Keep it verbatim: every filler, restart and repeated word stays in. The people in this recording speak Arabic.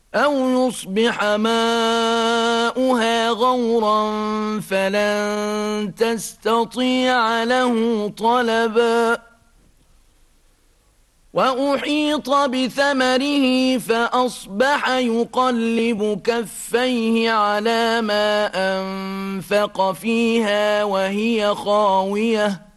أو يصبح ماؤها غورا فلن تستطيع له طلبا وأحيط بثمره فأصبح يقلب كفيه على ما أنفق فيها وهي خاوية